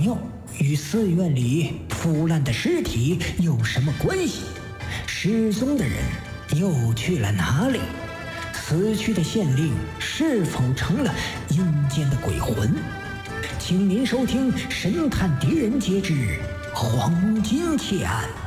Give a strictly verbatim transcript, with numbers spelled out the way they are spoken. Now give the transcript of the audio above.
友与寺院里腐烂的尸体有什么关系？失踪的人又去了哪里？死去的县令是否成了阴间的鬼魂？请您收听《神探狄仁杰之黄金奇案》。